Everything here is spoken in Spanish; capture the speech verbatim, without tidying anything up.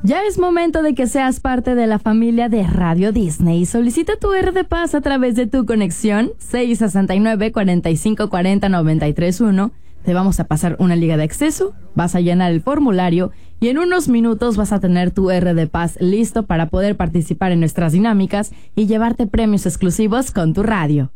Ya es momento de que seas parte de la familia de Radio Disney. Solicita tu R de Paz a través de tu conexión seis seis nueve, cuatro cinco cuatro cero, nueve tres uno. Te vamos a pasar una liga de acceso, vas a llenar el formulario y en unos minutos vas a tener tu R de Paz listo para poder participar en nuestras dinámicas y llevarte premios exclusivos con tu radio.